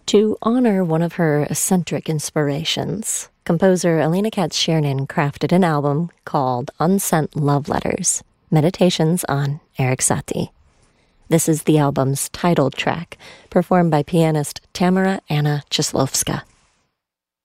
To honor one of her eccentric inspirations, composer Elena Katz-Chernin crafted an album called Unsent Love Letters, Meditations on Erik Satie. This is the album's title track, performed by pianist Tamara Anna Czeslovska.